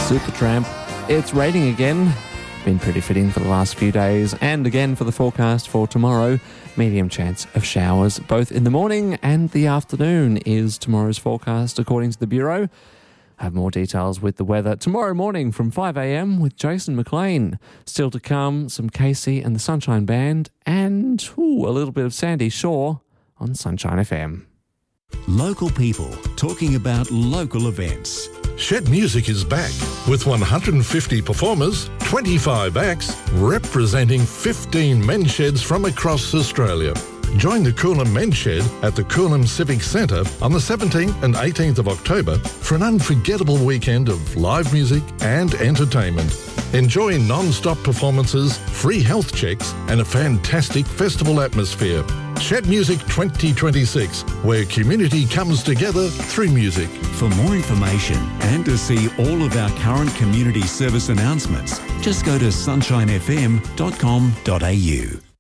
Supertramp. It's raining again. Been pretty fitting for the last few days, and again for the forecast for tomorrow. Medium chance of showers both in the morning and the afternoon is tomorrow's forecast according to the Bureau. I have more details with the weather tomorrow morning from 5 a.m. with Jason McLean. Still to come, some Casey and the Sunshine Band, and a little bit of Sandy Shaw on Sunshine FM. Local people talking about local events. Shed Music is back with 150 performers, 25 acts, representing 15 men's sheds from across Australia. Join the Coolum Men's Shed at the Coolum Civic Centre on the 17th and 18th of October for an unforgettable weekend of live music and entertainment. Enjoy non-stop performances, free health checks and a fantastic festival atmosphere. Shed Music 2026, where community comes together through music. For more information and to see all of our current community service announcements, just go to sunshinefm.com.au.